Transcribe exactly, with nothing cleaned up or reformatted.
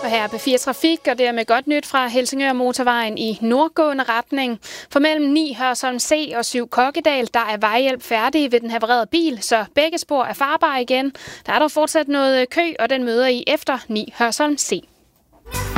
her er P fire Trafik, og det er med godt nyt fra Helsingør Motorvejen i nordgående retning. For mellem ni Hørsholm C og syv Kokkedal, der er vejhjælp færdig ved den havererede bil, så begge spor er farbare igen. Der er dog fortsat noget kø, og den møder I efter ni Hørsholm C.